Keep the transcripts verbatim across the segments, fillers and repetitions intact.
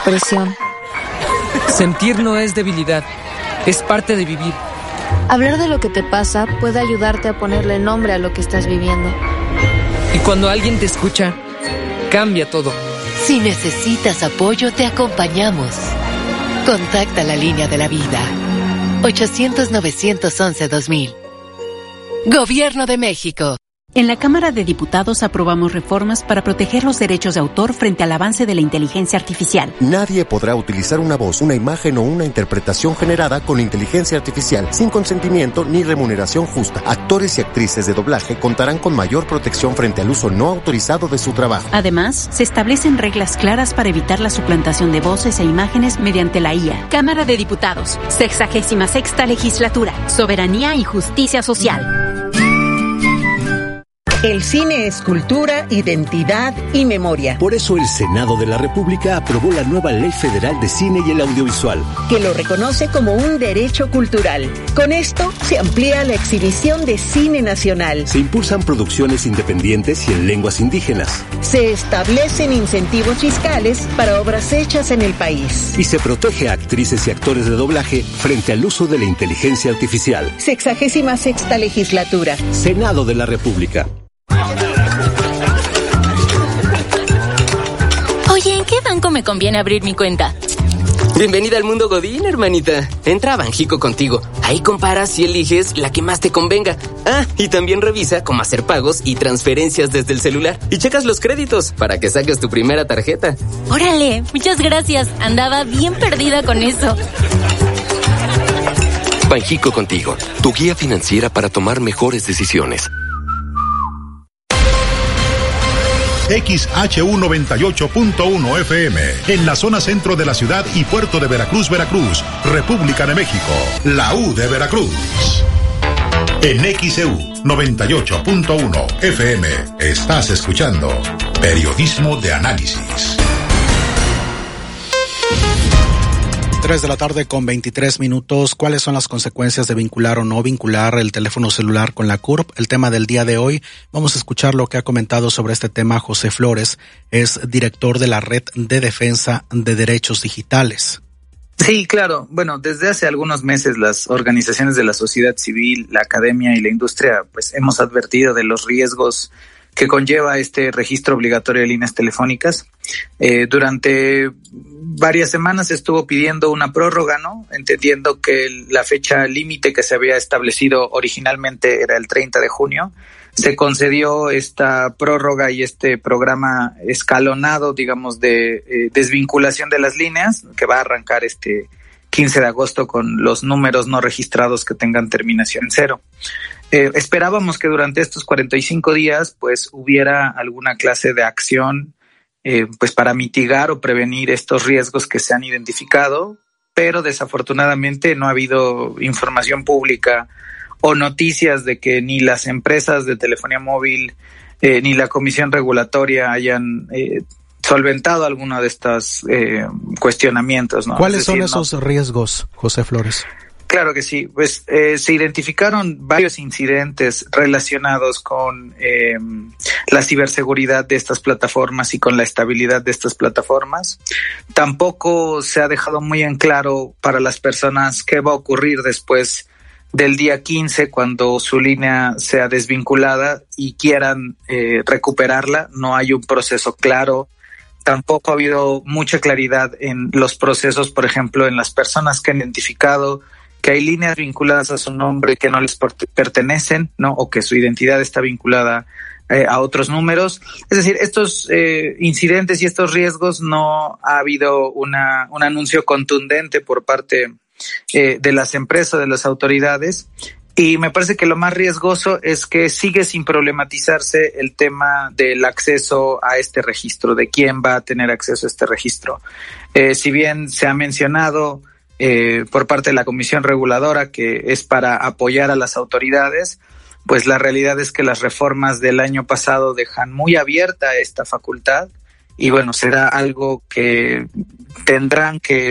depresión. Sentir no es debilidad, es parte de vivir. Hablar de lo que te pasa puede ayudarte a ponerle nombre a lo que estás viviendo. Y cuando alguien te escucha, cambia todo. Si necesitas apoyo, te acompañamos. Contacta la línea de la vida. ochocientos, novecientos once, dos mil. Gobierno de México. En la Cámara de Diputados aprobamos reformas para proteger los derechos de autor frente al avance de la inteligencia artificial. Nadie podrá utilizar una voz, una imagen o una interpretación generada con inteligencia artificial sin consentimiento ni remuneración justa. Actores y actrices de doblaje contarán con mayor protección frente al uso no autorizado de su trabajo. Además, se establecen reglas claras para evitar la suplantación de voces e imágenes mediante la I A. Cámara de Diputados, sexagésima sexta legislatura, soberanía y justicia social. El cine es cultura, identidad y memoria. Por eso el Senado de la República aprobó la nueva Ley Federal de Cine y el Audiovisual, que lo reconoce como un derecho cultural. Con esto se amplía la exhibición de cine nacional. Se impulsan producciones independientes y en lenguas indígenas. Se establecen incentivos fiscales para obras hechas en el país. Y se protege a actrices y actores de doblaje frente al uso de la inteligencia artificial. Sexagésima sexta legislatura. Senado de la República. Oye, ¿en qué banco me conviene abrir mi cuenta? Bienvenida al mundo Godín, hermanita. Entra a Banjico Contigo. Ahí comparas y eliges la que más te convenga. Ah, y también revisa cómo hacer pagos y transferencias desde el celular. Y checas los créditos para que saques tu primera tarjeta. Órale, muchas gracias. Andaba bien perdida con eso. Banjico Contigo, tu guía financiera para tomar mejores decisiones. X H U noventa y ocho punto uno F M, en la zona centro de la ciudad y puerto de Veracruz, Veracruz, República de México, la U de Veracruz. En X E U noventa y ocho punto uno F M, estás escuchando Periodismo de Análisis. tres de la tarde con veintitrés minutos. ¿Cuáles son las consecuencias de vincular o no vincular el teléfono celular con la C U R P? El tema del día de hoy. Vamos a escuchar lo que ha comentado sobre este tema José Flores. Es director de la Red de Defensa de Derechos Digitales. Sí, claro. Bueno, desde hace algunos meses las organizaciones de la sociedad civil, la academia y la industria, pues hemos advertido de los riesgos que conlleva este registro obligatorio de líneas telefónicas. Eh, durante varias semanas se estuvo pidiendo una prórroga, ¿no? Entendiendo que el, la fecha límite que se había establecido originalmente era el treinta de junio. Se concedió esta prórroga y este programa escalonado, digamos, de eh, desvinculación de las líneas, que va a arrancar este quince de agosto con los números no registrados que tengan terminación en cero. Eh, esperábamos que durante estos cuarenta y cinco días pues hubiera alguna clase de acción eh, pues para mitigar o prevenir estos riesgos que se han identificado, pero desafortunadamente no ha habido información pública o noticias de que ni las empresas de telefonía móvil eh, ni la Comisión Regulatoria hayan eh, solventado alguno de estos eh, cuestionamientos, ¿no? ¿Cuáles es decir, son esos no... riesgos, José Flores? Claro que sí, pues eh, se identificaron varios incidentes relacionados con eh, la ciberseguridad de estas plataformas y con la estabilidad de estas plataformas. Tampoco se ha dejado muy en claro para las personas qué va a ocurrir después del día quince cuando su línea sea desvinculada y quieran eh, recuperarla. No hay un proceso claro. Tampoco ha habido mucha claridad en los procesos, por ejemplo, en las personas que han identificado que hay líneas vinculadas a su nombre que no les pertenecen, ¿no? O que su identidad está vinculada eh, a otros números. Es decir, estos eh, incidentes y estos riesgos no ha habido una, un anuncio contundente por parte eh, de las empresas, de las autoridades. Y me parece que lo más riesgoso es que sigue sin problematizarse el tema del acceso a este registro, de quién va a tener acceso a este registro. Eh, si bien se ha mencionado Eh, por parte de la Comisión Reguladora que es para apoyar a las autoridades, pues la realidad es que las reformas del año pasado dejan muy abierta esta facultad y bueno, será algo que tendrán que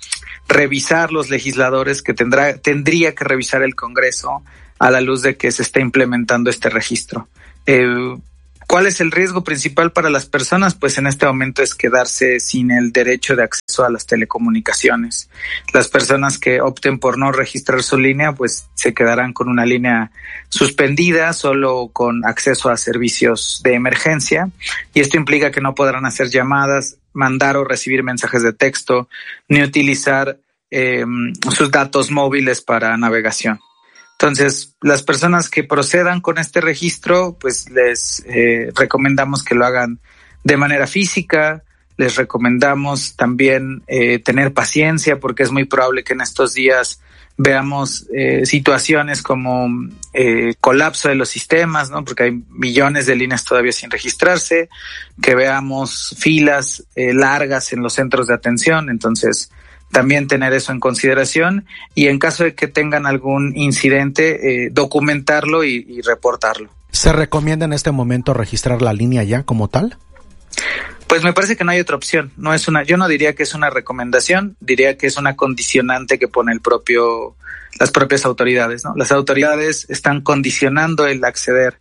revisar los legisladores, que tendrá tendría que revisar el Congreso a la luz de que se está implementando este registro. Eh, ¿Cuál es el riesgo principal para las personas? Pues en este momento es quedarse sin el derecho de acceso a las telecomunicaciones. Las personas que opten por no registrar su línea, pues se quedarán con una línea suspendida, solo con acceso a servicios de emergencia, y esto implica que no podrán hacer llamadas, mandar o recibir mensajes de texto, ni utilizar eh, sus datos móviles para navegación. Entonces, las personas que procedan con este registro, pues les eh, recomendamos que lo hagan de manera física. Les recomendamos también eh, tener paciencia, porque es muy probable que en estos días veamos eh, situaciones como eh, colapso de los sistemas, ¿no? Porque hay millones de líneas todavía sin registrarse, que veamos filas eh, largas en los centros de atención. Entonces, también tener eso en consideración, y en caso de que tengan algún incidente, eh, documentarlo y, y reportarlo. ¿Se recomienda en este momento registrar la línea ya como tal? Pues me parece que no hay otra opción. No es una, yo no diría que es una recomendación, diría que es una condicionante que pone el propio, las propias autoridades, ¿no? Las autoridades están condicionando el acceder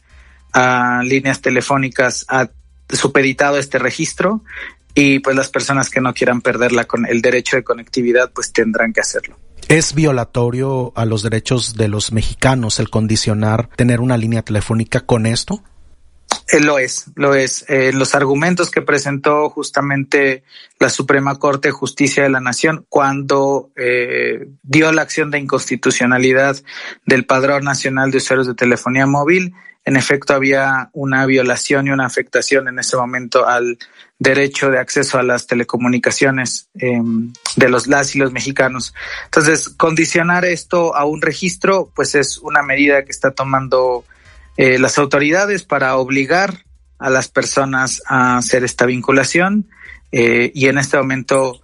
a líneas telefónicas a supeditado a este registro, y pues las personas que no quieran perder la, el derecho de conectividad pues tendrán que hacerlo. ¿Es violatorio a los derechos de los mexicanos el condicionar tener una línea telefónica con esto? Eh, lo es, lo es. Eh, los argumentos que presentó justamente la Suprema Corte de Justicia de la Nación cuando eh, dio la acción de inconstitucionalidad del Padrón Nacional de Usuarios de Telefonía Móvil, en efecto había una violación y una afectación en ese momento al derecho de acceso a las telecomunicaciones eh, de los las y los mexicanos. Entonces, condicionar esto a un registro, pues es una medida que está tomando eh, las autoridades para obligar a las personas a hacer esta vinculación, eh, y en este momento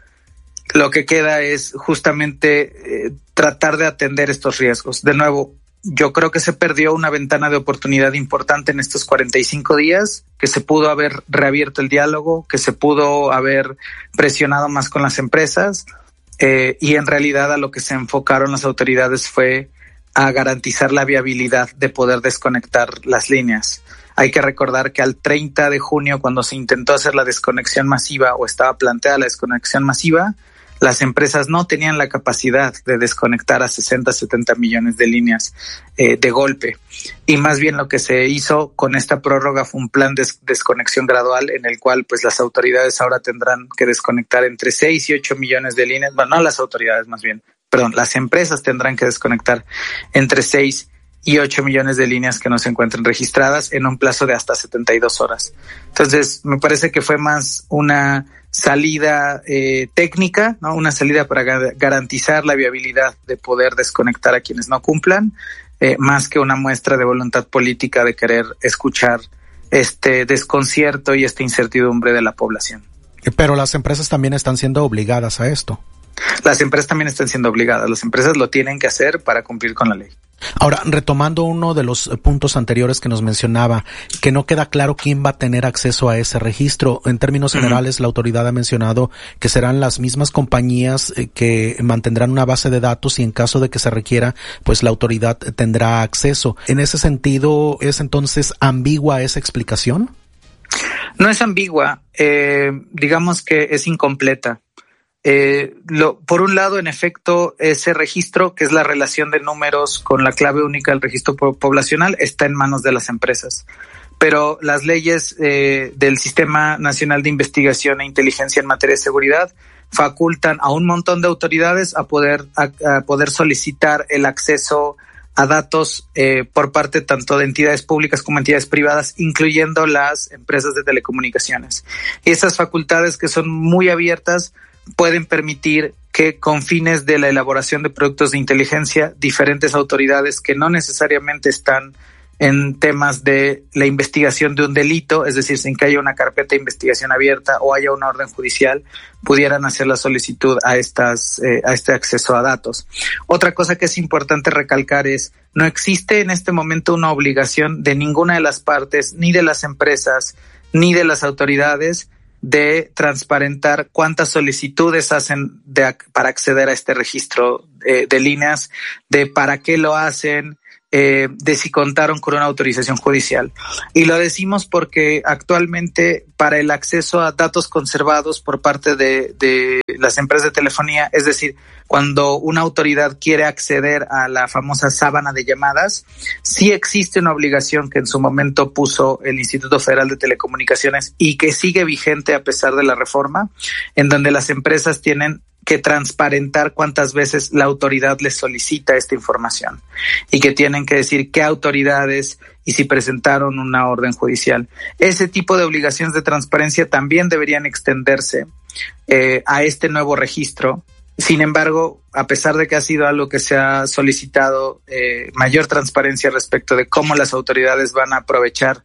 lo que queda es justamente eh, tratar de atender estos riesgos. De nuevo, yo creo que se perdió una ventana de oportunidad importante en estos cuarenta y cinco días, que se pudo haber reabierto el diálogo, que se pudo haber presionado más con las empresas, eh, y en realidad a lo que se enfocaron las autoridades fue a garantizar la viabilidad de poder desconectar las líneas. Hay que recordar que al treinta de junio, cuando se intentó hacer la desconexión masiva o estaba planteada la desconexión masiva, las empresas no tenían la capacidad de desconectar a sesenta, setenta millones de líneas eh, de golpe. Y más bien lo que se hizo con esta prórroga fue un plan de desconexión gradual, en el cual pues las autoridades ahora tendrán que desconectar entre seis y ocho millones de líneas. Bueno, no las autoridades más bien, perdón, las empresas tendrán que desconectar entre seis y ocho millones de líneas que no se encuentren registradas en un plazo de hasta setenta y dos horas. Entonces, me parece que fue más una salida eh, técnica, ¿no? Una salida para ga- garantizar la viabilidad de poder desconectar a quienes no cumplan, eh, más que una muestra de voluntad política de querer escuchar este desconcierto y esta incertidumbre de la población. Pero las empresas también están siendo obligadas a esto. Las empresas también están siendo obligadas. Las empresas lo tienen que hacer para cumplir con la ley. Ahora, retomando uno de los puntos anteriores que nos mencionaba, que no queda claro quién va a tener acceso a ese registro. En términos generales, uh-huh. La autoridad ha mencionado que serán las mismas compañías eh, que mantendrán una base de datos, y en caso de que se requiera, pues la autoridad tendrá acceso. En ese sentido, ¿es entonces ambigua esa explicación? No es ambigua, eh, digamos que es incompleta. Eh, lo, por un lado, en efecto, ese registro, que es la relación de números con la clave única del registro po- poblacional, está en manos de las empresas. Pero las leyes eh, del Sistema Nacional de Investigación e Inteligencia en materia de seguridad facultan a un montón de autoridades a poder, a, a poder solicitar el acceso a datos eh, por parte tanto de entidades públicas como entidades privadas, incluyendo las empresas de telecomunicaciones. Y esas facultades, que son muy abiertas, pueden permitir que con fines de la elaboración de productos de inteligencia, diferentes autoridades que no necesariamente están en temas de la investigación de un delito, es decir, sin que haya una carpeta de investigación abierta o haya una orden judicial, pudieran hacer la solicitud a estas, eh, a este acceso a datos. Otra cosa que es importante recalcar es, no existe en este momento una obligación de ninguna de las partes, ni de las empresas, ni de las autoridades, de transparentar cuántas solicitudes hacen de, para acceder a este registro eh, de líneas, de para qué lo hacen, eh, de si contaron con una autorización judicial. Y lo decimos porque actualmente para el acceso a datos conservados por parte de, de las empresas de telefonía, es decir, cuando una autoridad quiere acceder a la famosa sábana de llamadas, sí existe una obligación que en su momento puso el Instituto Federal de Telecomunicaciones y que sigue vigente a pesar de la reforma, en donde las empresas tienen que transparentar cuántas veces la autoridad les solicita esta información y que tienen que decir qué autoridades y si presentaron una orden judicial. Ese tipo de obligaciones de transparencia también deberían extenderse eh, a este nuevo registro. Sin embargo, a pesar de que ha sido algo que se ha solicitado eh, mayor transparencia respecto de cómo las autoridades van a aprovechar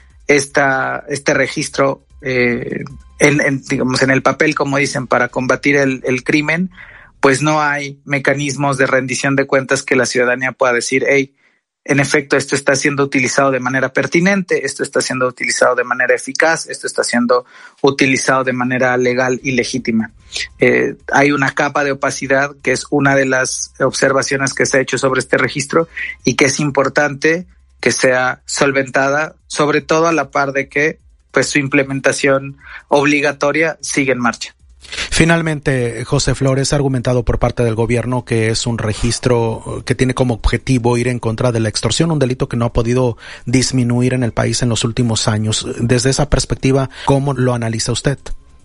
esta este registro eh, en, en, digamos, en el papel, como dicen, para combatir el, el crimen, pues no hay mecanismos de rendición de cuentas que la ciudadanía pueda decir, hey, en efecto, esto está siendo utilizado de manera pertinente, esto está siendo utilizado de manera eficaz, esto está siendo utilizado de manera legal y legítima. Eh, hay una capa de opacidad que es una de las observaciones que se ha hecho sobre este registro y que es importante que sea solventada, sobre todo a la par de que pues su implementación obligatoria sigue en marcha. Finalmente, José Flores, ha argumentado por parte del gobierno que es un registro que tiene como objetivo ir en contra de la extorsión, un delito que no ha podido disminuir en el país en los últimos años. Desde esa perspectiva, ¿cómo lo analiza usted?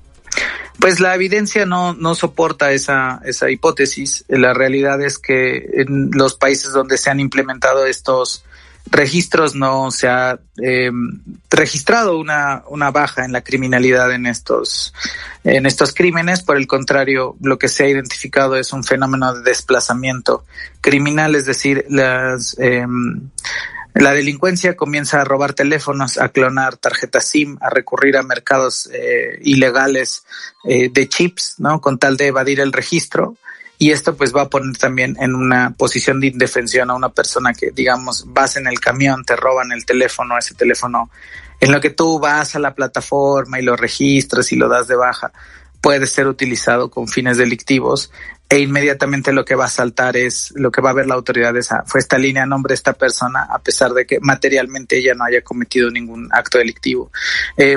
Pues la evidencia no, no soporta esa, esa hipótesis. La realidad es que en los países donde se han implementado estos registros no se ha eh, registrado una, una baja en la criminalidad en estos, en estos crímenes. Por el contrario, lo que se ha identificado es un fenómeno de desplazamiento criminal, es decir, las, eh, la delincuencia comienza a robar teléfonos, a clonar tarjetas SIM, a recurrir a mercados eh, ilegales eh, de chips, ¿no? Con tal de evadir el registro. Y esto pues va a poner también en una posición de indefensión a una persona que, digamos, vas en el camión, te roban el teléfono, ese teléfono en lo que tú vas a la plataforma y lo registras y lo das de baja, puede ser utilizado con fines delictivos e inmediatamente lo que va a saltar es, lo que va a ver la autoridad es, ah, fue esta línea a nombre de esta persona a pesar de que materialmente ella no haya cometido ningún acto delictivo. Eh,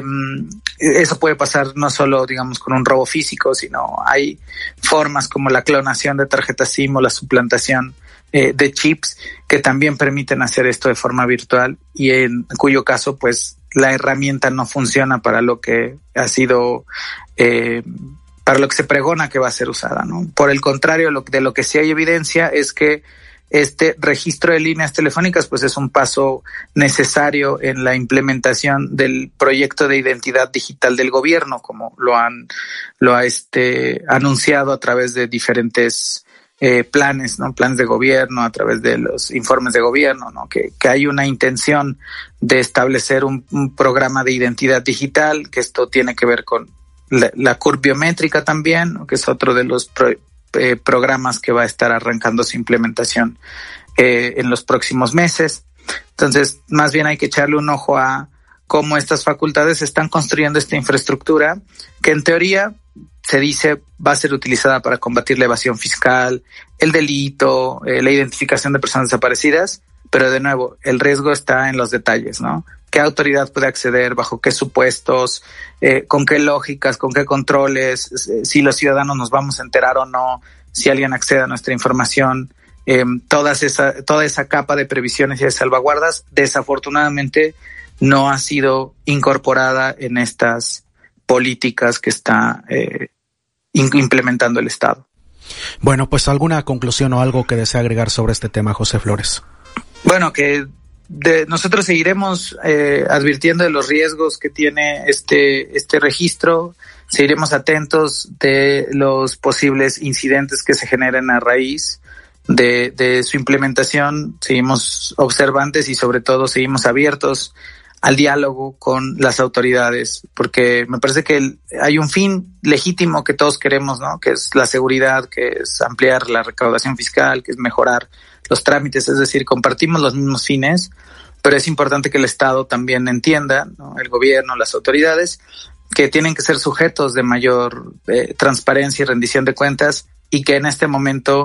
eso puede pasar no solo, digamos, con un robo físico, sino hay formas como la clonación de tarjetas SIM o la suplantación eh, de chips que también permiten hacer esto de forma virtual y en cuyo caso pues la herramienta no funciona para lo que ha sido eh, para lo que se pregona que va a ser usada, ¿no? Por el contrario, lo, de lo que sí hay evidencia es que este registro de líneas telefónicas pues es un paso necesario en la implementación del proyecto de identidad digital del gobierno, como lo han lo ha este anunciado a través de diferentes eh, planes, ¿no? Planes de gobierno, a través de los informes de gobierno, ¿no? Que, que hay una intención de establecer un, un programa de identidad digital, que esto tiene que ver con la, la curva biométrica también, ¿no? Que es otro de los pro, eh, programas que va a estar arrancando su implementación eh, en los próximos meses. Entonces, más bien hay que echarle un ojo a cómo estas facultades están construyendo esta infraestructura que en teoría se dice va a ser utilizada para combatir la evasión fiscal, el delito, eh, la identificación de personas desaparecidas, pero de nuevo, el riesgo está en los detalles, ¿no? ¿Qué autoridad puede acceder? ¿Bajo qué supuestos? Eh, ¿Con qué lógicas? ¿Con qué controles? Eh, si los ciudadanos nos vamos a enterar o no, si alguien accede a nuestra información. Eh, todas esa, toda esa capa de previsiones y de salvaguardas, desafortunadamente, no ha sido incorporada en estas políticas que está eh, implementando el Estado. Bueno, pues alguna conclusión o algo que desea agregar sobre este tema, José Flores. Bueno, que de, nosotros seguiremos eh, advirtiendo de los riesgos que tiene este este registro, seguiremos atentos de los posibles incidentes que se generen a raíz de, de su implementación, seguimos observantes y sobre todo seguimos abiertos al diálogo con las autoridades, porque me parece que el, hay un fin legítimo que todos queremos, ¿no? Que es la seguridad, que es ampliar la recaudación fiscal, que es mejorar los trámites, es decir, compartimos los mismos fines, pero es importante que el Estado también entienda, ¿no? El gobierno, las autoridades, que tienen que ser sujetos de mayor eh, transparencia y rendición de cuentas y que en este momento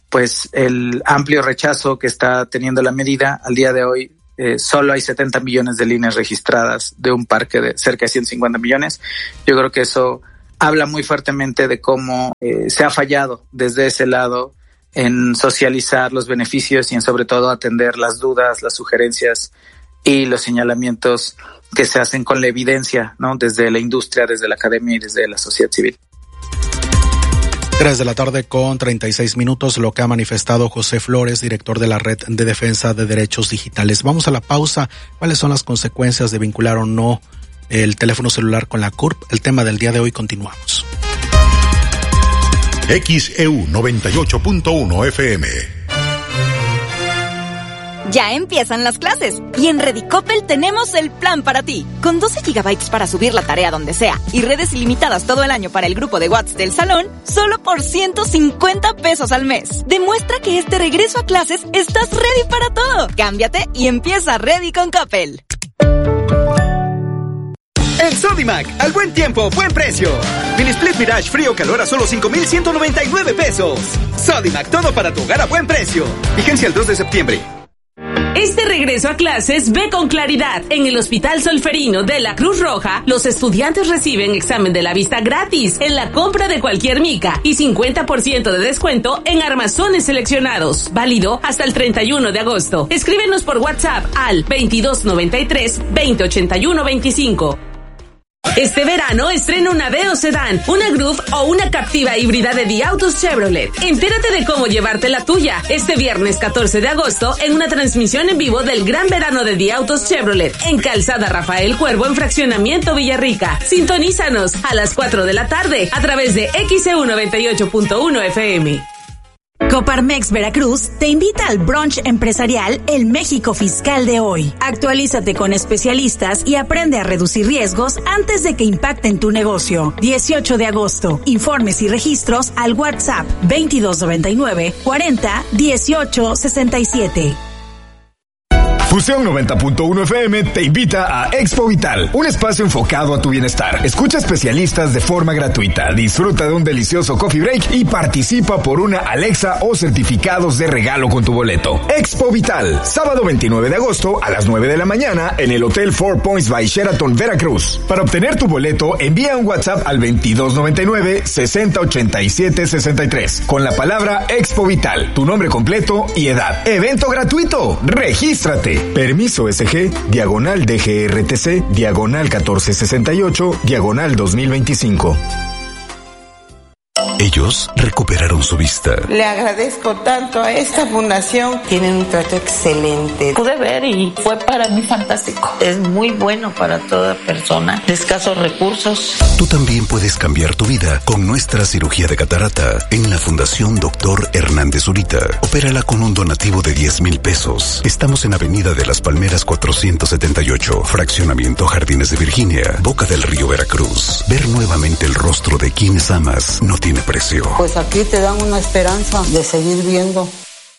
pues el amplio rechazo que está teniendo la medida. Al día de hoy eh, solo hay setenta millones de líneas registradas de un parque de cerca de ciento cincuenta millones. Yo creo que eso habla muy fuertemente de cómo eh, se ha fallado desde ese lado en socializar los beneficios y en sobre todo atender las dudas, las sugerencias y los señalamientos que se hacen con la evidencia, ¿no? Desde la industria, desde la academia y desde la sociedad civil. Tres de la tarde con treinta y seis minutos, lo que ha manifestado José Flores, director de la Red de Defensa de Derechos Digitales. Vamos a la pausa. ¿Cuáles son las consecuencias de vincular o no el teléfono celular con la C U R P? El tema del día de hoy, continuamos. X E U noventa y ocho punto uno F M. Ya empiezan las clases y en Redicopel tenemos el plan para ti. Con doce gigabytes para subir la tarea donde sea y redes ilimitadas todo el año para el grupo de WhatsApp del salón, solo por ciento cincuenta pesos al mes. Demuestra que este regreso a clases estás ready para todo. Cámbiate y empieza Ready con Coppel. En Sodimac, al buen tiempo, buen precio. Mini Split Mirage frío calor a solo cinco mil ciento noventa y nueve pesos. Sodimac, todo para tu hogar a buen precio. Vigencia el dos de septiembre. Este regreso a clases ve con claridad. En el Hospital Solferino de la Cruz Roja, los estudiantes reciben examen de la vista gratis en la compra de cualquier mica y cincuenta por ciento de descuento en armazones seleccionados. Válido hasta el treinta y uno de agosto. Escríbenos por WhatsApp al veintidós noventa y tres, veinte ochenta y uno veinticinco. Este verano estrena una Aveo Sedán, una Groove o una Captiva híbrida de Diautos Chevrolet. Entérate de cómo llevarte la tuya este viernes catorce de agosto en una transmisión en vivo del Gran Verano de Diautos Chevrolet en Calzada Rafael Cuervo en Fraccionamiento Villarrica. Sintonízanos a las cuatro de la tarde a través de X E U noventa y ocho punto uno F M. Coparmex Veracruz te invita al brunch empresarial El México Fiscal de hoy. Actualízate con especialistas y aprende a reducir riesgos antes de que impacten tu negocio. dieciocho de agosto. Informes y registros al WhatsApp veintidós noventa y nueve, cuarenta, dieciocho sesenta y siete. Fusión noventa punto uno F M te invita a Expo Vital, un espacio enfocado a tu bienestar. Escucha especialistas de forma gratuita, disfruta de un delicioso coffee break y participa por una Alexa o certificados de regalo con tu boleto. Expo Vital, sábado veintinueve de agosto a las nueve de la mañana en el Hotel Four Points by Sheraton, Veracruz. Para obtener tu boleto, envía un WhatsApp al veintidós noventa y nueve, sesenta ochenta y siete sesenta y tres con la palabra Expo Vital, tu nombre completo y edad. Evento gratuito, regístrate. Permiso S G, diagonal D G R T C, diagonal catorce sesenta y ocho, diagonal dos mil veinticinco. Ellos recuperaron su vista. Le agradezco tanto a esta fundación. Tienen un trato excelente. Pude ver y fue para mí fantástico. Es muy bueno para toda persona de escasos recursos. Tú también puedes cambiar tu vida con nuestra cirugía de catarata en la Fundación Doctor Hernández Zurita. Opérala con un donativo de diez mil pesos. Estamos en Avenida de las Palmeras cuatrocientos setenta y ocho, Fraccionamiento Jardines de Virginia, Boca del Río, Veracruz. Ver nuevamente el rostro de quienes amas no tiene precio. Pues aquí te dan una esperanza de seguir viendo.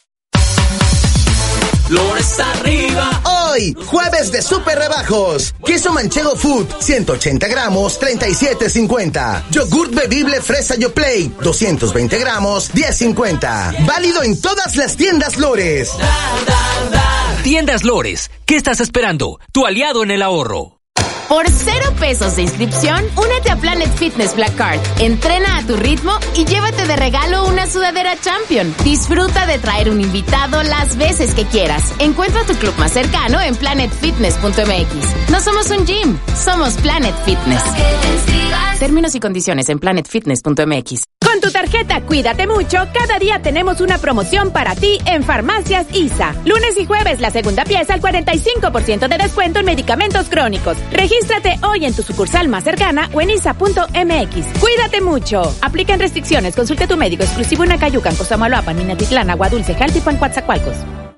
Flores arriba. Hoy, jueves de super rebajos. Queso manchego food, ciento ochenta gramos, treinta y siete cincuenta. Yogurt bebible fresa Yoplait, doscientos veinte gramos, diez cincuenta. Válido en todas las tiendas Lores. Da, da, da. Tiendas Lores, ¿qué estás esperando? Tu aliado en el ahorro. Por cero pesos de inscripción, únete a Planet Fitness Black Card. Entrena a tu ritmo y llévate de regalo una sudadera Champion. Disfruta de traer un invitado las veces que quieras. Encuentra tu club más cercano en planet fitness punto m x. No somos un gym, somos Planet Fitness. Términos y condiciones en planet fitness punto m x. Con tu tarjeta Cuídate Mucho, cada día tenemos una promoción para ti en Farmacias I S A. Lunes y jueves, la segunda pieza al cuarenta y cinco por ciento de descuento en medicamentos crónicos. Regístrate hoy en tu sucursal más cercana o en isa punto m x. Cuídate mucho. Aplican restricciones. Consulte a tu médico exclusivo en Acayucan, Cosamaloapan, Minatitlán, Agua Dulce, Jaltipan, Coatzacoalcos.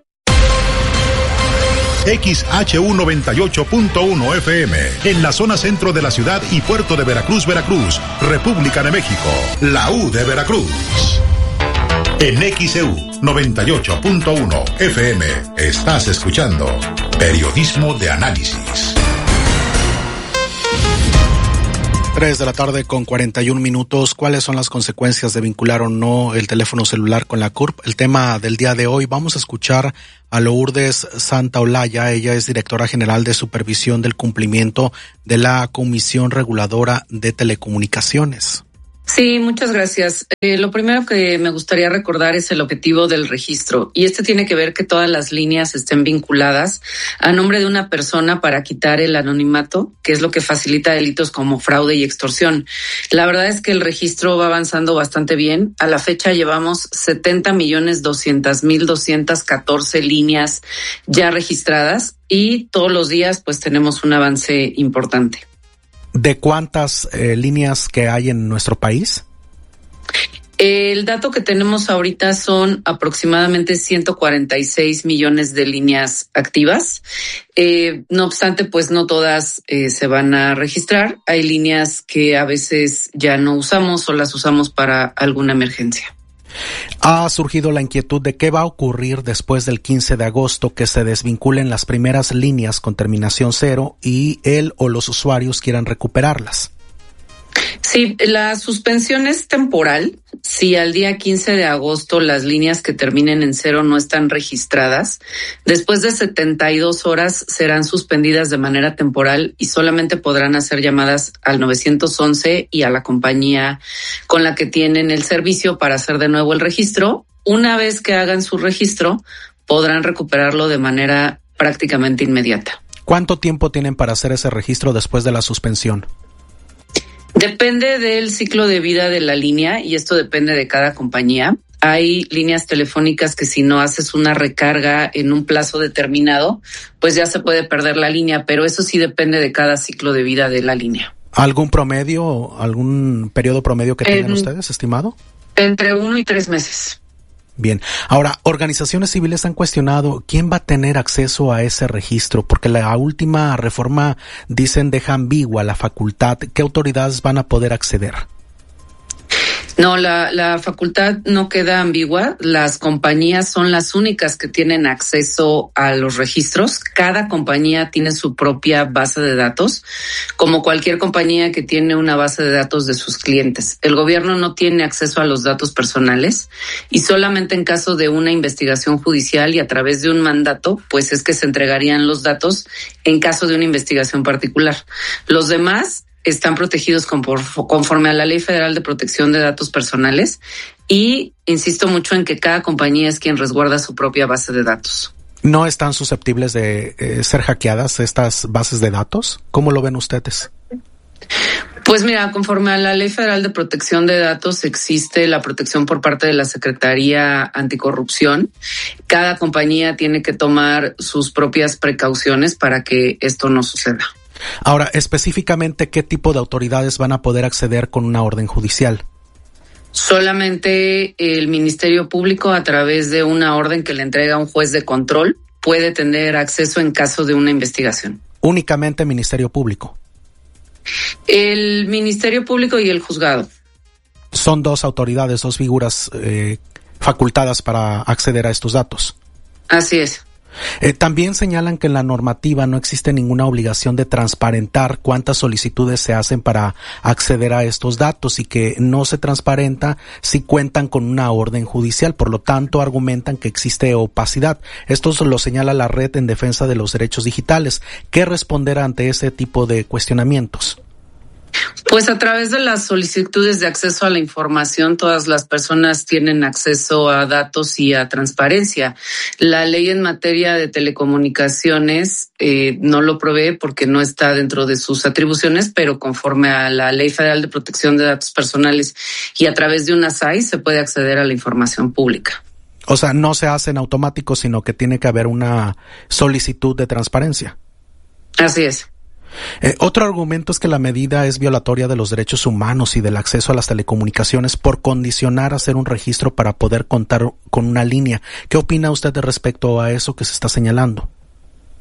X H U noventa y ocho punto uno F M, en la zona centro de la ciudad y puerto de Veracruz, Veracruz, República de México, la U de Veracruz. En X E U noventa y ocho punto uno F M, estás escuchando Periodismo de Análisis. Tres de la tarde con cuarenta y un minutos. ¿Cuáles son las consecuencias de vincular o no el teléfono celular con la C U R P? El tema del día de hoy. Vamos a escuchar a Lourdes Santaolalla. Ella es directora general de supervisión del cumplimiento de la Comisión Reguladora de Telecomunicaciones. Sí, muchas gracias. Eh, lo primero que me gustaría recordar es el objetivo del registro, y este tiene que ver que todas las líneas estén vinculadas a nombre de una persona para quitar el anonimato, que es lo que facilita delitos como fraude y extorsión. La verdad es que el registro va avanzando bastante bien. A la fecha llevamos setenta millones doscientas mil doscientas catorce líneas ya registradas, y todos los días pues tenemos un avance importante. ¿De cuántas eh, líneas que hay en nuestro país? El dato que tenemos ahorita son aproximadamente ciento cuarenta y seis millones de líneas activas. Eh, no obstante, pues no todas eh, se van a registrar. Hay líneas que a veces ya no usamos o las usamos para alguna emergencia. Ha surgido la inquietud de qué va a ocurrir después del quince de agosto, que se desvinculen las primeras líneas con terminación cero y él o los usuarios quieran recuperarlas. Sí, la suspensión es temporal. Si al día quince de agosto las líneas que terminen en cero no están registradas, después de setenta y dos horas serán suspendidas de manera temporal y solamente podrán hacer llamadas al nueve once y a la compañía con la que tienen el servicio para hacer de nuevo el registro. Una vez que hagan su registro, podrán recuperarlo de manera prácticamente inmediata. ¿Cuánto tiempo tienen para hacer ese registro después de la suspensión? Depende del ciclo de vida de la línea, y esto depende de cada compañía. Hay líneas telefónicas que si no haces una recarga en un plazo determinado, pues ya se puede perder la línea, pero eso sí depende de cada ciclo de vida de la línea. ¿Algún promedio, algún periodo promedio que tengan en, ustedes, estimado? Entre uno y tres meses. Bien. Ahora, organizaciones civiles han cuestionado quién va a tener acceso a ese registro, porque la última reforma, dicen, deja ambigua la facultad. ¿Qué autoridades van a poder acceder? No, la, la facultad no queda ambigua. Las compañías son las únicas que tienen acceso a los registros. Cada compañía tiene su propia base de datos, como cualquier compañía que tiene una base de datos de sus clientes. El gobierno no tiene acceso a los datos personales, y solamente en caso de una investigación judicial y a través de un mandato, pues es que se entregarían los datos en caso de una investigación particular. Los demás están protegidos conforme a la Ley Federal de Protección de Datos Personales, y insisto mucho en que cada compañía es quien resguarda su propia base de datos. ¿No están susceptibles de eh, ser hackeadas estas bases de datos? ¿Cómo lo ven ustedes? Pues mira, conforme a la Ley Federal de Protección de Datos existe la protección por parte de la Secretaría Anticorrupción. Cada compañía tiene que tomar sus propias precauciones para que esto no suceda. Ahora, específicamente, ¿qué tipo de autoridades van a poder acceder con una orden judicial? Solamente el Ministerio Público, a través de una orden que le entrega un juez de control, puede tener acceso en caso de una investigación. ¿Únicamente Ministerio Público? El Ministerio Público y el juzgado. Son dos autoridades, dos figuras eh, facultadas para acceder a estos datos. Así es. Eh, también señalan que en la normativa no existe ninguna obligación de transparentar cuántas solicitudes se hacen para acceder a estos datos, y que no se transparenta si cuentan con una orden judicial. Por lo tanto, argumentan que existe opacidad. Esto lo señala la Red en Defensa de los Derechos Digitales. ¿Qué responder ante ese tipo de cuestionamientos? Pues a través de las solicitudes de acceso a la información, todas las personas tienen acceso a datos y a transparencia. La ley en materia de telecomunicaciones eh, no lo provee porque no está dentro de sus atribuciones, pero conforme a la Ley Federal de Protección de Datos Personales y a través de una S A I se puede acceder a la información pública. O sea, no se hace en automático, sino que tiene que haber una solicitud de transparencia. Así es. Eh, otro argumento es que la medida es violatoria de los derechos humanos y del acceso a las telecomunicaciones por condicionar hacer un registro para poder contar con una línea. ¿Qué opina usted de respecto a eso que se está señalando?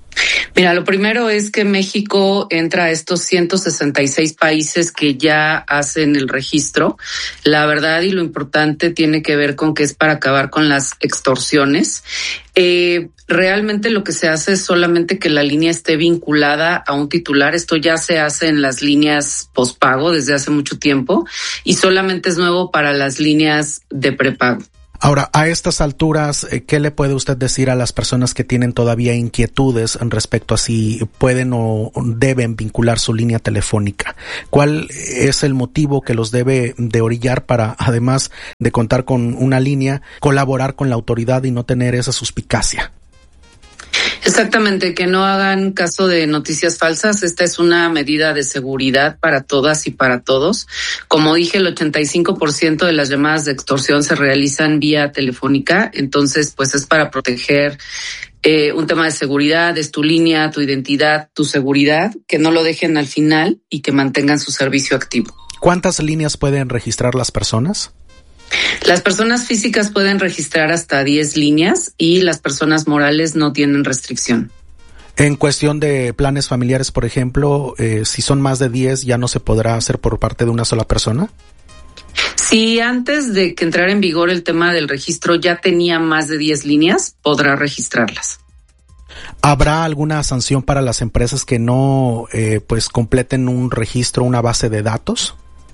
Mira, lo primero es que México entra a estos ciento sesenta y seis países que ya hacen el registro. La verdad y lo importante tiene que ver con que es para acabar con las extorsiones. Eh, realmente lo que se hace es solamente que la línea esté vinculada a un titular. Esto ya se hace en las líneas pospago desde hace mucho tiempo y solamente es nuevo para las líneas de prepago. Ahora, a estas alturas, ¿qué le puede usted decir a las personas que tienen todavía inquietudes en respecto a si pueden o deben vincular su línea telefónica? ¿Cuál es el motivo que los debe de orillar para, además de contar con una línea, colaborar con la autoridad y no tener esa suspicacia? Exactamente, que no hagan caso de noticias falsas. Esta es una medida de seguridad para todas y para todos. Como dije, el ochenta y cinco por ciento de las llamadas de extorsión se realizan vía telefónica, entonces pues es para proteger eh, un tema de seguridad, es tu línea, tu identidad, tu seguridad, que no lo dejen al final y que mantengan su servicio activo. ¿Cuántas líneas pueden registrar las personas? Las personas físicas pueden registrar hasta diez líneas y las personas morales no tienen restricción. En cuestión de planes familiares, por ejemplo, eh, si son más de diez, ¿ya no se podrá hacer por parte de una sola persona? Si antes de que entrara en vigor el tema del registro ya tenía más de diez líneas, podrá registrarlas. ¿Habrá alguna sanción para las empresas que no eh, pues completen un registro, una base de datos?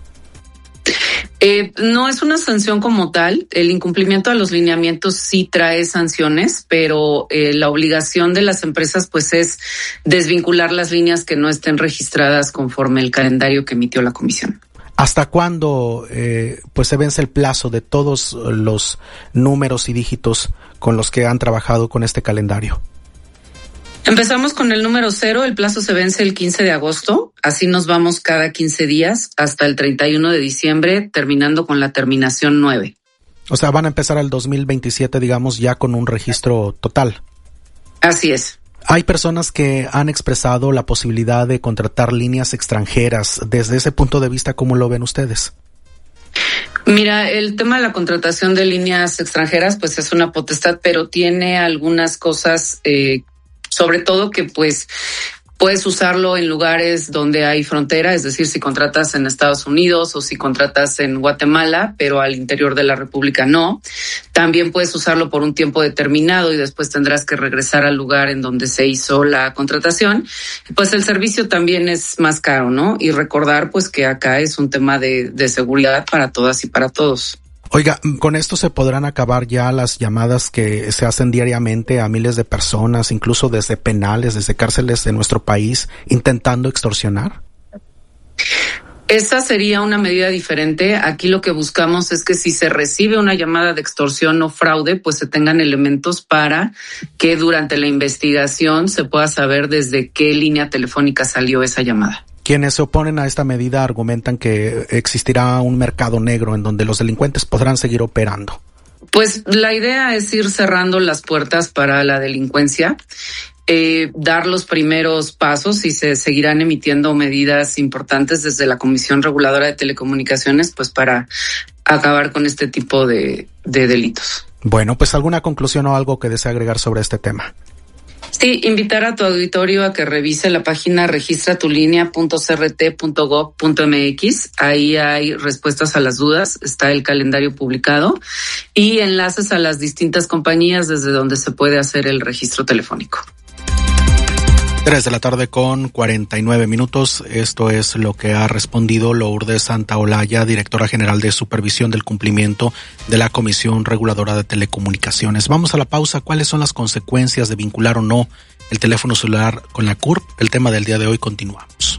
Eh, no es una sanción como tal. El incumplimiento a los lineamientos sí trae sanciones, pero eh, la obligación de las empresas pues es desvincular las líneas que no estén registradas conforme el calendario que emitió la comisión. ¿Hasta cuándo eh, pues se vence el plazo de todos los números y dígitos con los que han trabajado con este calendario? Empezamos con el número cero, el plazo se vence el quince de agosto, así nos vamos cada quince días hasta el treinta y uno de diciembre, terminando con la terminación nueve. O sea, van a empezar el dos mil veintisiete, digamos, ya con un registro total. Así es. Hay personas que han expresado la posibilidad de contratar líneas extranjeras. Desde ese punto de vista, ¿cómo lo ven ustedes? Mira, el tema de la contratación de líneas extranjeras, pues es una potestad, pero tiene algunas cosas eh, sobre todo que pues puedes usarlo en lugares donde hay frontera, es decir, si contratas en Estados Unidos o si contratas en Guatemala, pero al interior de la República no. También puedes usarlo por un tiempo determinado y después tendrás que regresar al lugar en donde se hizo la contratación. Pues el servicio también es más caro, ¿no? Y recordar pues que acá es un tema de, de seguridad para todas y para todos. Oiga, ¿con esto se podrán acabar ya las llamadas que se hacen diariamente a miles de personas, incluso desde penales, desde cárceles de nuestro país, intentando extorsionar? Esa sería una medida diferente. Aquí lo que buscamos es que si se recibe una llamada de extorsión o fraude, pues se tengan elementos para que durante la investigación se pueda saber desde qué línea telefónica salió esa llamada. Quienes se oponen a esta medida argumentan que existirá un mercado negro en donde los delincuentes podrán seguir operando. Pues la idea es ir cerrando las puertas para la delincuencia, eh, dar los primeros pasos y se seguirán emitiendo medidas importantes desde la Comisión Reguladora de Telecomunicaciones, pues para acabar con este tipo de, de delitos. Bueno, pues alguna conclusión o algo que desee agregar sobre este tema. Sí, invitar a tu auditorio a que revise la página registratulínea punto c r t punto gov punto m x. Ahí hay respuestas a las dudas, está el calendario publicado y enlaces a las distintas compañías desde donde se puede hacer el registro telefónico. Tres de la tarde con cuarenta y nueve minutos. Esto es lo que ha respondido Lourdes Santaolalla, directora general de Supervisión del Cumplimiento de la Comisión Reguladora de Telecomunicaciones. Vamos a la pausa. ¿Cuáles son las consecuencias de vincular o no el teléfono celular con la C U R P? El tema del día de hoy, continuamos.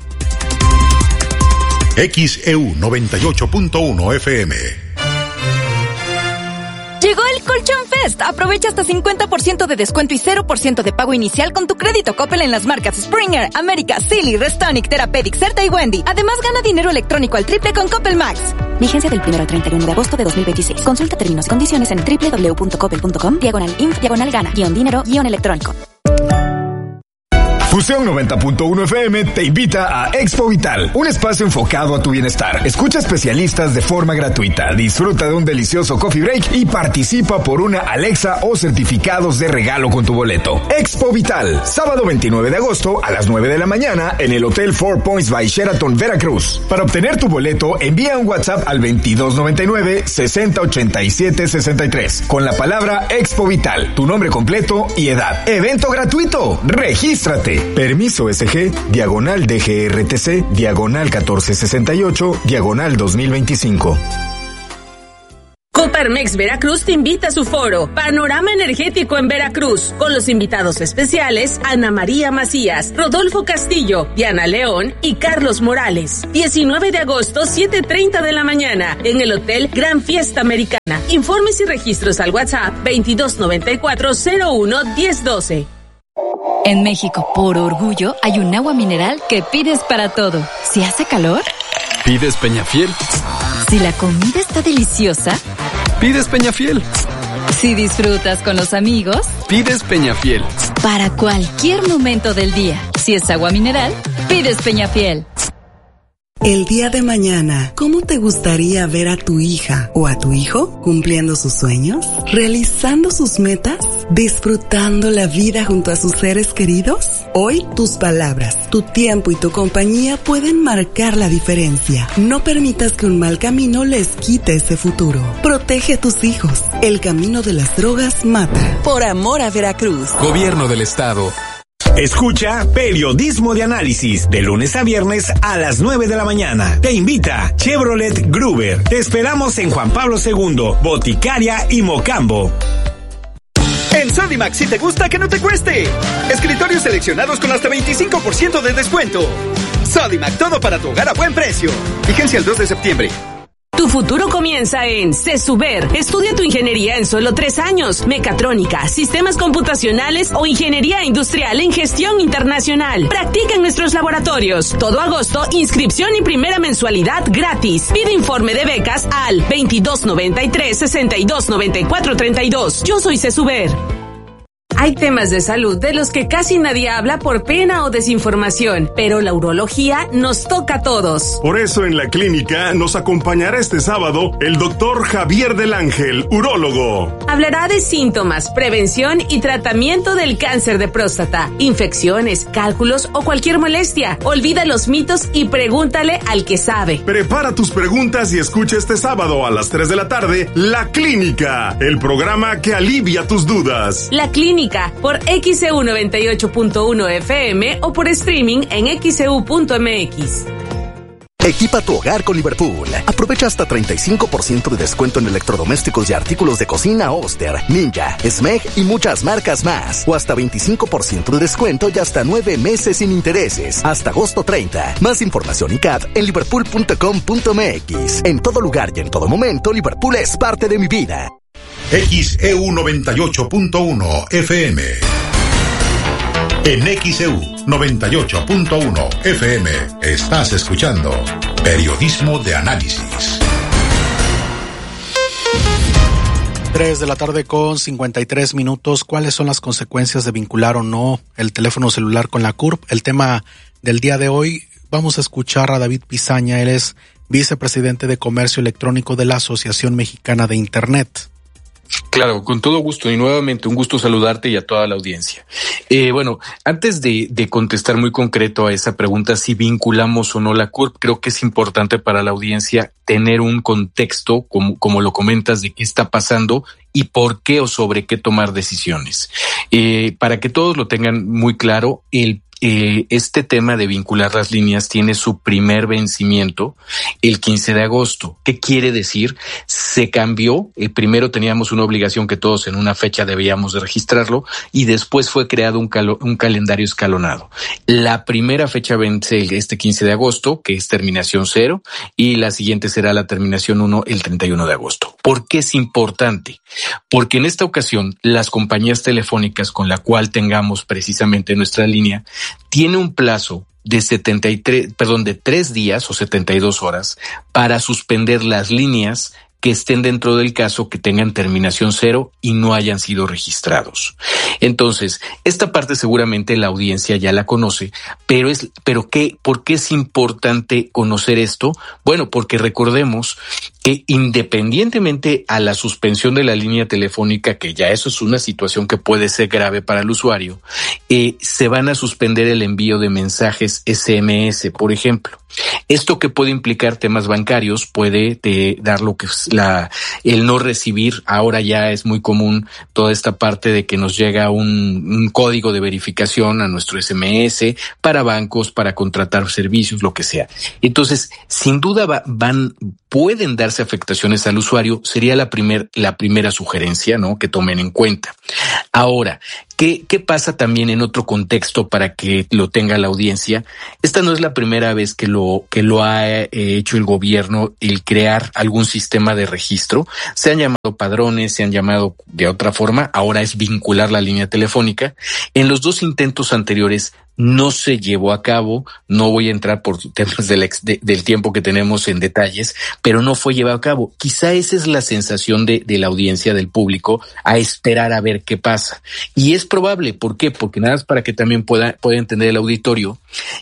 X E U noventa y ocho punto uno F M. Llegó el Colchón Fest. Aprovecha hasta cincuenta por ciento de descuento y cero por ciento de pago inicial con tu crédito Coppel en las marcas Springer, América, Silly, Restonic, Therapeutic, Certa y Wendy. Además, gana dinero electrónico al triple con Coppel Max. Vigencia del primero al treinta y uno de agosto de dos mil veintiséis. Consulta términos y condiciones en doble u doble u doble u punto coppel punto com, diagonal inf, diagonal gana, guión dinero, guión electrónico. Fusión noventa punto uno F M te invita a Expo Vital, un espacio enfocado a tu bienestar. Escucha especialistas de forma gratuita, disfruta de un delicioso coffee break y participa por una Alexa o certificados de regalo con tu boleto. Expo Vital, sábado veintinueve de agosto a las nueve de la mañana en el Hotel Four Points by Sheraton, Veracruz. Para obtener tu boleto, envía un WhatsApp al veintidós noventa y nueve, sesenta ochenta y siete sesenta y tres con la palabra Expo Vital, tu nombre completo y edad. Evento gratuito. Regístrate. Permiso S G, diagonal D G R T C, diagonal catorce sesenta y ocho, diagonal dos mil veinticinco. Coparmex Veracruz te invita a su foro Panorama Energético en Veracruz, con los invitados especiales Ana María Macías, Rodolfo Castillo, Diana León y Carlos Morales. diecinueve de agosto, siete treinta de la mañana, en el Hotel Gran Fiesta Americana. Informes y registros al WhatsApp veintidós noventa y cuatro cero uno diez doce. En México, por orgullo, hay un agua mineral que pides para todo. Si hace calor, pides Peñafiel. Si la comida está deliciosa, pides Peñafiel. Si disfrutas con los amigos, pides Peñafiel. Para cualquier momento del día, si es agua mineral, pides Peñafiel. El día de mañana, ¿cómo te gustaría ver a tu hija o a tu hijo cumpliendo sus sueños, realizando sus metas, disfrutando la vida junto a sus seres queridos? Hoy, tus palabras, tu tiempo y tu compañía pueden marcar la diferencia. No permitas que un mal camino les quite ese futuro. Protege a tus hijos. El camino de las drogas mata. Por amor a Veracruz. Gobierno del Estado. Escucha Periodismo de Análisis de lunes a viernes a las nueve de la mañana. Te invita Chevrolet Gruber. Te esperamos en Juan Pablo segundo, Boticaria y Mocambo. En Sodimac, si te gusta, que no te cueste. Escritorios seleccionados con hasta veinticinco por ciento de descuento. Sodimac, todo para tu hogar a buen precio. Vigencia el dos de septiembre. Tu futuro comienza en CESUBER. Estudia tu ingeniería en solo tres años. Mecatrónica, sistemas computacionales o ingeniería industrial en gestión internacional. Practica en nuestros laboratorios. Todo agosto, inscripción y primera mensualidad gratis. Pide informe de becas al veintidós noventa y tres, sesenta y dos noventa y cuatro treinta y dos. Yo soy CESUBER. Hay temas de salud de los que casi nadie habla por pena o desinformación, pero la urología nos toca a todos. Por eso en la clínica nos acompañará este sábado el doctor Javier del Ángel, urólogo. Hablará de síntomas, prevención y tratamiento del cáncer de próstata, infecciones, cálculos o cualquier molestia. Olvida los mitos y pregúntale al que sabe. Prepara tus preguntas y escucha este sábado a las tres de la tarde La Clínica, el programa que alivia tus dudas. La Clínica por X E U noventa y ocho punto uno F M o por streaming en x e u punto m x. Equipa tu hogar con Liverpool. Aprovecha hasta treinta y cinco por ciento de descuento en electrodomésticos y artículos de cocina Oster, Ninja, Smeg y muchas marcas más. O hasta veinticinco por ciento de descuento y hasta nueve meses sin intereses. Hasta agosto treinta. Más información y C A D en liverpool punto com punto m x. En todo lugar y en todo momento, Liverpool es parte de mi vida. X E U noventa y ocho punto uno F M. En X E U noventa y ocho punto uno F M estás escuchando Periodismo de Análisis. tres de la tarde con cincuenta y tres minutos. ¿Cuáles son las consecuencias de vincular o no el teléfono celular con la C U R P? El tema del día de hoy, vamos a escuchar a David Pizaña. Él es vicepresidente de Comercio Electrónico de la Asociación Mexicana de Internet. Claro, con todo gusto y nuevamente un gusto saludarte y a toda la audiencia. Eh, bueno, antes de, de contestar muy concreto a esa pregunta, si vinculamos o no la C U R P, creo que es importante para la audiencia tener un contexto, como, como lo comentas, de qué está pasando y por qué o sobre qué tomar decisiones. Eh, para que todos lo tengan muy claro, el Eh, este tema de vincular las líneas tiene su primer vencimiento el quince de agosto. ¿Qué quiere decir? Se cambió. Eh, primero teníamos una obligación que todos en una fecha debíamos de registrarlo y después fue creado un, calo, un calendario escalonado. La primera fecha vence este quince de agosto, que es terminación cero, y la siguiente será la terminación uno el treinta y uno de agosto. ¿Por qué es importante? Porque en esta ocasión las compañías telefónicas con la cual tengamos precisamente nuestra línea tiene un plazo de setenta y tres, perdón, de tres días o setenta y dos horas para suspender las líneas que estén dentro del caso, que tengan terminación cero y no hayan sido registrados. Entonces, esta parte seguramente la audiencia ya la conoce, pero es, pero ¿qué, por qué es importante conocer esto? Bueno, porque recordemos que independientemente a la suspensión de la línea telefónica, que ya eso es una situación que puede ser grave para el usuario, eh, se van a suspender el envío de mensajes ese eme ese, por ejemplo. Esto que puede implicar temas bancarios, puede te dar lo que es la, el no recibir. Ahora ya es muy común toda esta parte de que nos llega un, un código de verificación a nuestro ese eme ese para bancos, para contratar servicios, lo que sea. Entonces, sin duda va, van, pueden darse afectaciones al usuario. Sería la primer, la primera sugerencia, ¿no? Que tomen en cuenta. Ahora, ¿qué, qué pasa también en otro contexto para que lo tenga la audiencia? Esta no es la primera vez que lo, que lo ha eh, hecho el gobierno, el crear algún sistema de registro. Se han llamado padrones, se han llamado de otra forma. Ahora es vincular la línea telefónica. En los dos intentos anteriores no se llevó a cabo. No voy a entrar por temas del, ex, de, del tiempo que tenemos en detalles, pero no fue llevado a cabo. Quizá esa es la sensación de, de la audiencia, del público, a esperar a ver qué pasa. Y es probable. ¿Por qué? Porque nada más para que también pueda, pueda entender el auditorio,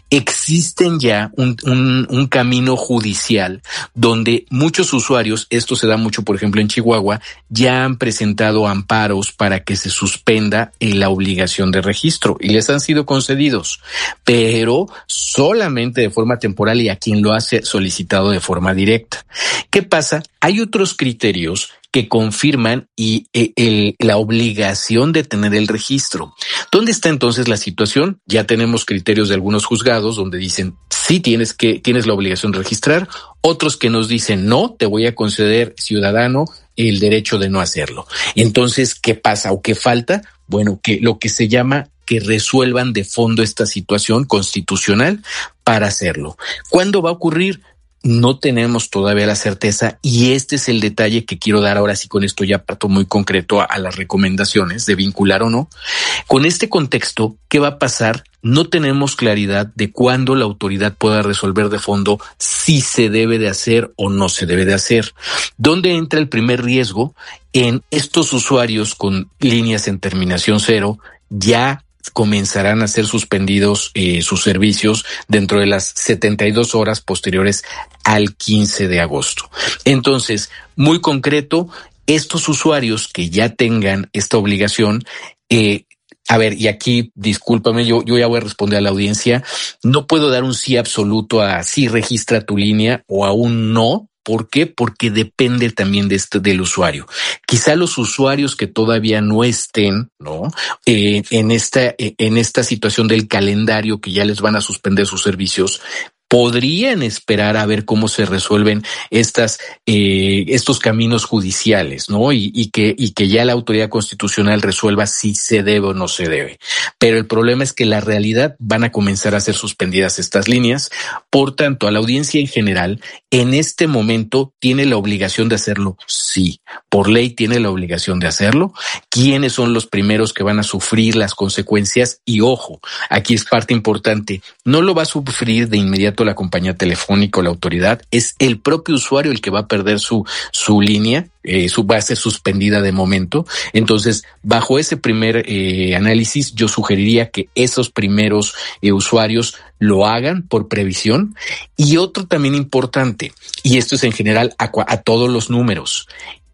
existen ya un, un, un camino judicial donde muchos usuarios, esto se da mucho, por ejemplo, en Chihuahua, ya han presentado amparos para que se suspenda la obligación de registro y les han sido concedidos, pero solamente de forma temporal y a quien lo ha solicitado de forma directa. ¿Qué pasa? Hay otros criterios que confirman y eh, el, la obligación de tener el registro. ¿Dónde está entonces la situación? Ya tenemos criterios de algunos juzgados donde dicen sí tienes que tienes la obligación de registrar, otros que nos dicen no, te voy a conceder, ciudadano, el derecho de no hacerlo. Entonces, ¿qué pasa o qué falta? Bueno, que lo que se llama que resuelvan de fondo esta situación constitucional para hacerlo. ¿Cuándo va a ocurrir? No tenemos todavía la certeza y este es el detalle que quiero dar ahora sí. Con esto ya parto muy concreto a, a las recomendaciones de vincular o no. Con este contexto, ¿qué va a pasar? No tenemos claridad de cuándo la autoridad pueda resolver de fondo si se debe de hacer o no se debe de hacer. ¿Dónde entra el primer riesgo? En estos usuarios con líneas en terminación cero ya comenzarán a ser suspendidos eh, sus servicios dentro de las setenta y dos horas posteriores al quince de agosto. Entonces, muy concreto, estos usuarios que ya tengan esta obligación, eh, a ver, y aquí, discúlpame, yo, yo ya voy a responder a la audiencia, no puedo dar un sí absoluto a sí registra tu línea o a un no. ¿Por qué? Porque depende también de este, del usuario. Quizá los usuarios que todavía no estén, ¿no? Eh, en esta, eh, en esta situación del calendario que ya les van a suspender sus servicios, podrían esperar a ver cómo se resuelven estas, eh, estos caminos judiciales, ¿no? Y, y que, y que ya la autoridad constitucional resuelva si se debe o no se debe. Pero el problema es que la realidad van a comenzar a ser suspendidas estas líneas. Por tanto, a la audiencia en general, en este momento tiene la obligación de hacerlo. Sí, por ley tiene la obligación de hacerlo. ¿Quiénes son los primeros que van a sufrir las consecuencias? Y ojo, aquí es parte importante. No lo va a sufrir de inmediato la compañía telefónica o la autoridad, es el propio usuario el que va a perder su, su línea, eh, su, va a ser suspendida de momento. Entonces, bajo ese primer eh, análisis, yo sugeriría que esos primeros eh, usuarios lo hagan por previsión. Y otro también importante, y esto es en general a, a todos los números,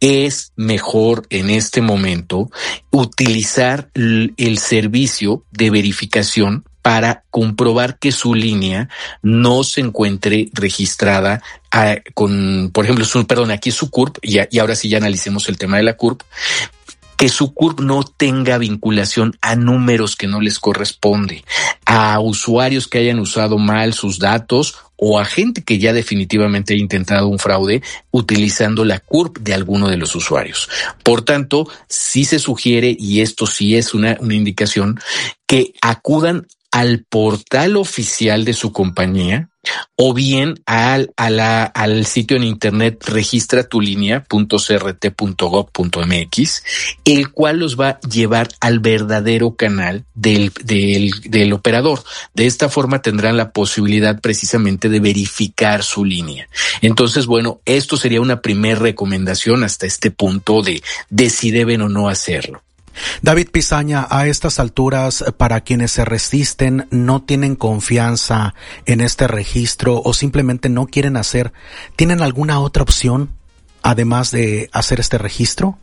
es mejor en este momento utilizar el, el servicio de verificación para comprobar que su línea no se encuentre registrada a, con, por ejemplo, su, perdón, aquí es su C U R P, y, y ahora sí ya analicemos el tema de la C U R P, que su C U R P no tenga vinculación a números que no les corresponde, a usuarios que hayan usado mal sus datos o a gente que ya definitivamente haya intentado un fraude utilizando la C U R P de alguno de los usuarios. Por tanto, sí se sugiere, y esto sí es una, una indicación, que acudan al portal oficial de su compañía o bien al, a la, al sitio en internet registra tu línea punto c r t punto gov punto m x, el cual los va a llevar al verdadero canal del, del, del operador. De esta forma tendrán la posibilidad precisamente de verificar su línea. Entonces, bueno, esto sería una primera recomendación hasta este punto de, de si deben o no hacerlo. David Pisaña, a estas alturas, para quienes se resisten, no tienen confianza en este registro o simplemente no quieren hacer, ¿tienen alguna otra opción además de hacer este registro?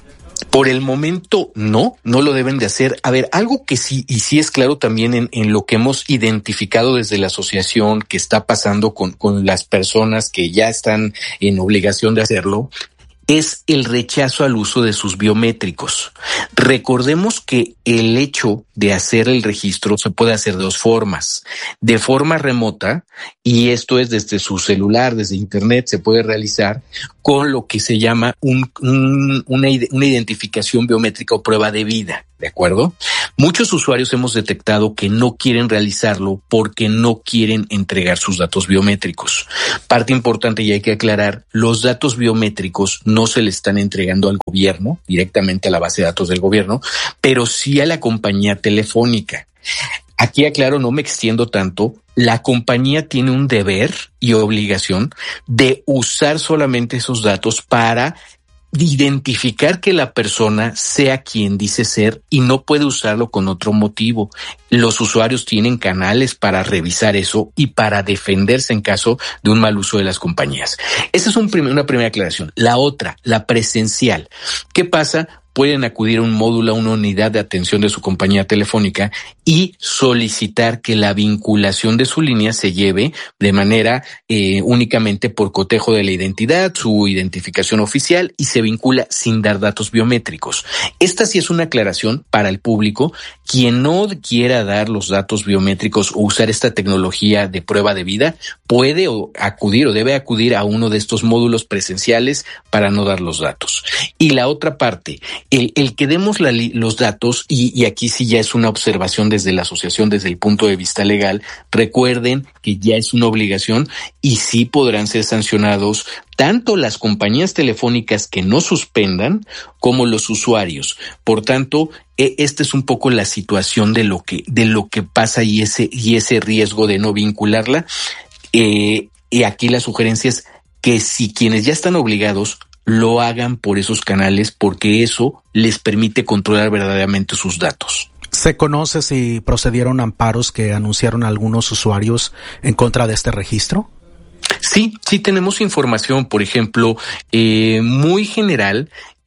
Por el momento no, no lo deben de hacer. A ver, algo que sí, y sí es claro también en, en lo que hemos identificado desde la asociación que está pasando con, con las personas que ya están en obligación de hacerlo, es el rechazo al uso de sus biométricos. Recordemos que el hecho de hacer el registro se puede hacer de dos formas. De forma remota, y esto es desde su celular, desde internet, se puede realizar con lo que se llama un, un, una, una identificación biométrica o prueba de vida. ¿De acuerdo? Muchos usuarios hemos detectado que no quieren realizarlo porque no quieren entregar sus datos biométricos. Parte importante y hay que aclarar, los datos biométricos no se le están entregando al gobierno, directamente a la base de datos del gobierno, pero sí a la compañía telefónica. Aquí aclaro, no me extiendo tanto, la compañía tiene un deber y obligación de usar solamente esos datos para identificar que la persona sea quien dice ser y no puede usarlo con otro motivo. Los usuarios tienen canales para revisar eso y para defenderse en caso de un mal uso de las compañías. Esa es un prim- una primera aclaración. La otra, la presencial. ¿Qué pasa? Pueden acudir a un módulo, a una unidad de atención de su compañía telefónica y solicitar que la vinculación de su línea se lleve de manera eh, únicamente por cotejo de la identidad, su identificación oficial, y se vincula sin dar datos biométricos. Esta sí es una aclaración para el público. Quien no quiera dar los datos biométricos o usar esta tecnología de prueba de vida puede acudir o debe acudir a uno de estos módulos presenciales para no dar los datos. Y la otra parte, El, el que demos la, los datos, y, y aquí sí ya es una observación desde la asociación, desde el punto de vista legal, recuerden que ya es una obligación y sí podrán ser sancionados tanto las compañías telefónicas que no suspendan como los usuarios. Por tanto, esta es un poco la situación de lo que, de lo que pasa y ese, y ese riesgo de no vincularla. Eh, y aquí la sugerencia es que si quienes ya están obligados lo hagan por esos canales, porque eso les permite controlar verdaderamente sus datos. ¿Se conoce si procedieron amparos que anunciaron algunos usuarios en contra de este registro? Sí, sí tenemos información, por ejemplo, eh, muy general.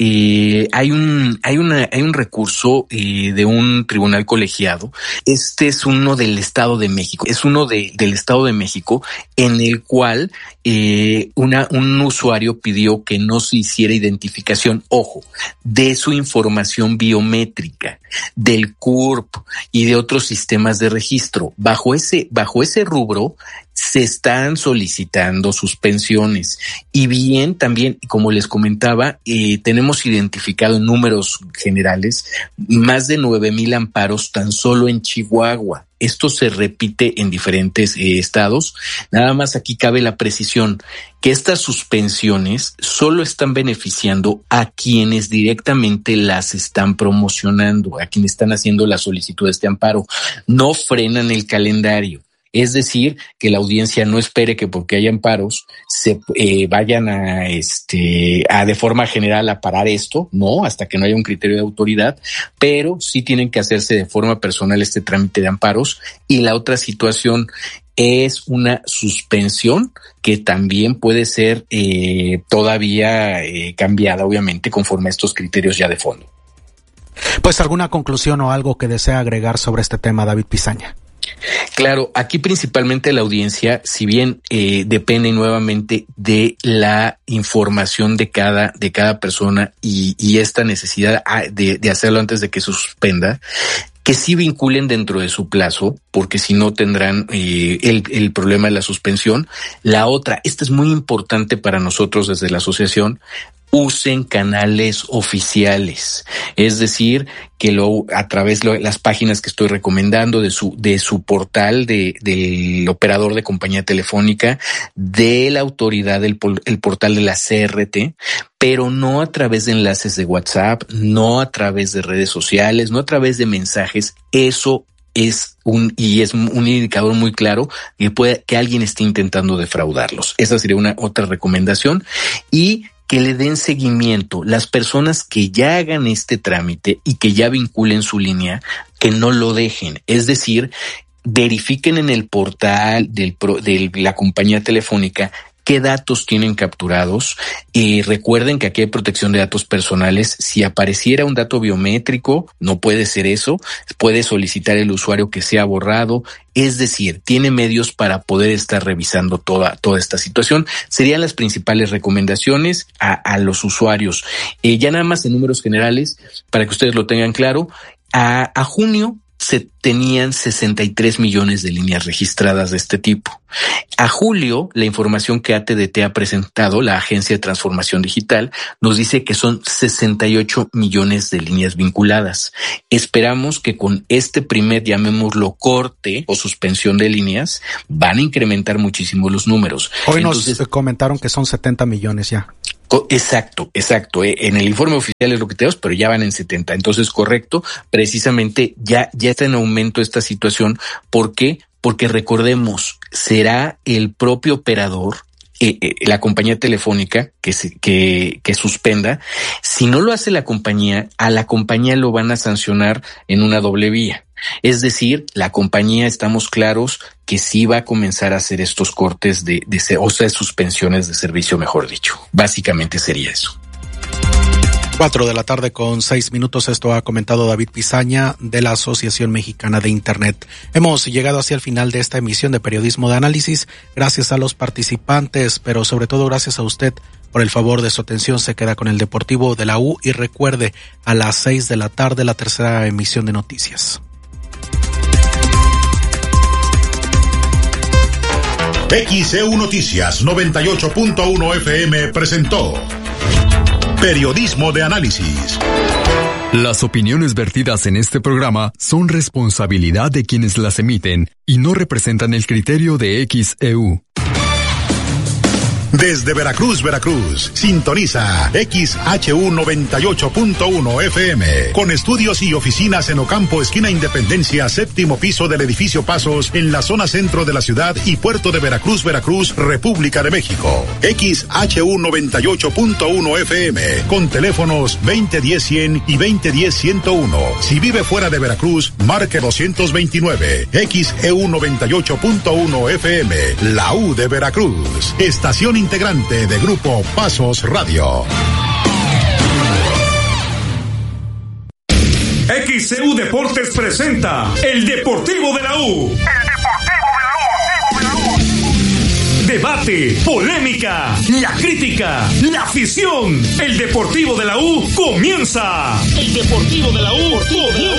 Eh, hay un, hay una, hay un recurso eh, de un tribunal colegiado. Este es uno del Estado de México. Es uno de, del Estado de México en el cual eh, una, un usuario pidió que no se hiciera identificación, ojo, de su información biométrica, del C U R P y de otros sistemas de registro. Bajo ese, bajo ese rubro se están solicitando suspensiones. Y bien, también, como les comentaba, eh, tenemos Hemos identificado en números generales más de nueve mil amparos tan solo en Chihuahua. Esto se repite en diferentes eh, estados. Nada más aquí cabe la precisión que estas suspensiones solo están beneficiando a quienes directamente las están promocionando, a quienes están haciendo la solicitud de este amparo. No frenan el calendario. Es decir, que la audiencia no espere que porque hay amparos se eh, vayan a, este, a de forma general a parar esto, no, hasta que no haya un criterio de autoridad, pero sí tienen que hacerse de forma personal este trámite de amparos. Y la otra situación es una suspensión que también puede ser eh, todavía eh, cambiada, obviamente, conforme a estos criterios ya de fondo. Pues, ¿alguna conclusión o algo que desea agregar sobre este tema, David Pisaña? Claro, aquí principalmente la audiencia, si bien eh, depende nuevamente de la información de cada de cada persona y, y esta necesidad de, de hacerlo antes de que se suspenda, que sí vinculen dentro de su plazo, porque si no tendrán eh, el, el problema de la suspensión. La otra, esta es muy importante para nosotros desde la asociación, usen canales oficiales, es decir, que lo a través de las páginas que estoy recomendando de su de su portal de del operador de compañía telefónica, de la autoridad del el portal de la C R T, pero no a través de enlaces de WhatsApp, no a través de redes sociales, no a través de mensajes. Eso es un, y es un indicador muy claro que puede, que alguien esté intentando defraudarlos. Esa sería una otra recomendación. Y que le den seguimiento. Las personas que ya hagan este trámite y que ya vinculen su línea, que no lo dejen. Es decir, verifiquen en el portal del, de la compañía telefónica qué datos tienen capturados. Y recuerden que aquí hay protección de datos personales. Si apareciera un dato biométrico, no puede ser eso. Puede solicitar el usuario que sea borrado. Es decir, tiene medios para poder estar revisando toda, toda esta situación. Serían las principales recomendaciones a, a los usuarios. Eh, ya nada más en números generales, para que ustedes lo tengan claro, a, a junio se tenían sesenta y tres millones de líneas registradas de este tipo. A julio, la información que A T D T ha presentado, la Agencia de Transformación Digital, nos dice que son sesenta y ocho millones de líneas vinculadas. Esperamos que con este primer, llamémoslo, corte o suspensión de líneas, van a incrementar muchísimo los números. Hoy Entonces, nos comentaron que son setenta millones ya. Exacto, exacto. En el informe oficial es lo que tenemos, pero ya van en setenta. Entonces, correcto, precisamente ya, ya está en aumento esta situación. ¿Por qué? Porque recordemos, será el propio operador, eh, eh, la compañía telefónica que, se, que, que suspenda. Si no lo hace la compañía, a la compañía lo van a sancionar en una doble vía. Es decir, la compañía, estamos claros que sí va a comenzar a hacer estos cortes de, de o sea, suspensiones de servicio, mejor dicho. Básicamente sería eso. Cuatro de la tarde con seis minutos. Esto ha comentado David Pizaña de la Asociación Mexicana de Internet. Hemos llegado hacia el final de esta emisión de Periodismo de Análisis. Gracias a los participantes, pero sobre todo gracias a usted por el favor de su atención. Se queda con el Deportivo de la U y recuerde, a las seis de la tarde la tercera emisión de noticias. X E U Noticias noventa y ocho punto uno F M presentó Periodismo de Análisis. Las opiniones vertidas en este programa son responsabilidad de quienes las emiten y no representan el criterio de X E U. Desde Veracruz, Veracruz, sintoniza X H U noventa y ocho punto uno F M, con estudios y oficinas en Ocampo, esquina Independencia, séptimo piso del edificio Pasos, en la zona centro de la ciudad y puerto de Veracruz, Veracruz, República de México. X H U noventa y ocho punto uno F M, con teléfonos veinte diez cien y veinte diez ciento uno. Si vive fuera de Veracruz, marque doscientos veintinueve. X E U noventa y ocho punto uno F M, la U de Veracruz. Estación integrante de Grupo Pasos Radio. X E U Deportes presenta El Deportivo de la U. El Deportivo de la U. Debate, polémica, la crítica, la afición. El Deportivo de la U comienza. El Deportivo de la U comienza.